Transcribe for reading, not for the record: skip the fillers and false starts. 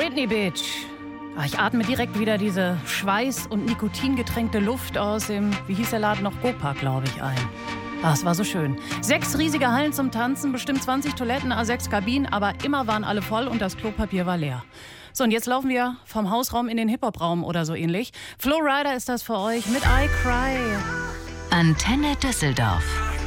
Britney Bitch. Ich atme direkt wieder diese Schweiß- und Nikotingetränkte Luft aus dem, wie hieß der Laden noch, Go-Park, glaube ich, ein. Es war so schön. 6 riesige Hallen zum Tanzen, bestimmt 20 Toiletten, 6 Kabinen, aber immer waren alle voll und das Klopapier war leer. So, und jetzt laufen wir vom Hausraum in den Hip-Hop-Raum oder so ähnlich. Flo Rida ist das für euch mit I Cry. Antenne Düsseldorf.